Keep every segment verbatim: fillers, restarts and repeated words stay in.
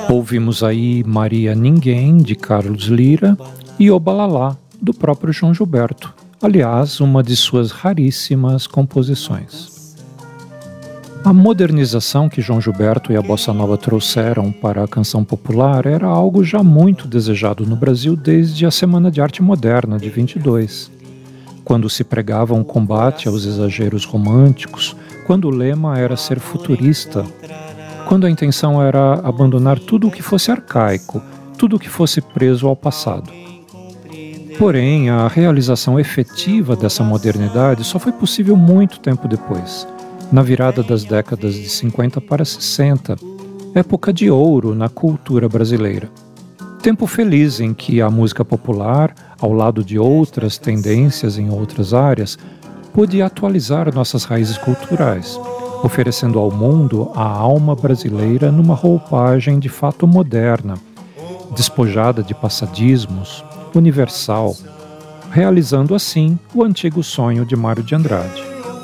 Ouvimos aí Maria Ninguém, de Carlos Lira, e Obalalá, do próprio João Gilberto, aliás, uma de suas raríssimas composições. A modernização que João Gilberto e a Bossa Nova trouxeram para a canção popular era algo já muito desejado no Brasil desde a Semana de Arte Moderna de vinte e dois, quando se pregava um combate aos exageros românticos, quando o lema era ser futurista, quando a intenção era abandonar tudo o que fosse arcaico, tudo o que fosse preso ao passado. Porém, a realização efetiva dessa modernidade só foi possível muito tempo depois, na virada das décadas de cinquenta para sessenta, época de ouro na cultura brasileira. Tempo feliz em que a música popular, ao lado de outras tendências em outras áreas, pôde atualizar nossas raízes culturais, oferecendo ao mundo a alma brasileira numa roupagem de fato moderna, despojada de passadismos, universal, realizando assim o antigo sonho de Mário de Andrade.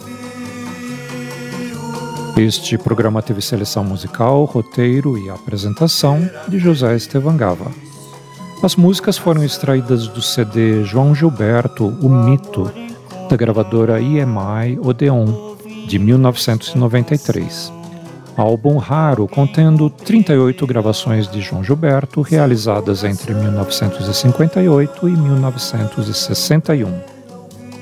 Este programa teve seleção musical, roteiro e apresentação de José Estevan Gava. As músicas foram extraídas do C D João Gilberto, O Mito, da gravadora E M I Odeon, de mil novecentos e noventa e três. Álbum raro contendo trinta e oito gravações de João Gilberto realizadas entre mil novecentos e cinquenta e oito e mil novecentos e sessenta e um.